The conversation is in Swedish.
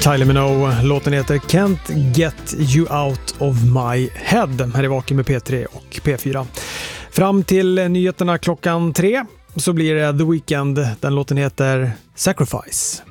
Kylie Minogue, låten heter Can't Get You Out of My Head. Här är Vaken med P3 och P4. Fram till nyheterna klockan 3 så blir det The Weeknd. Den låten heter Sacrifice.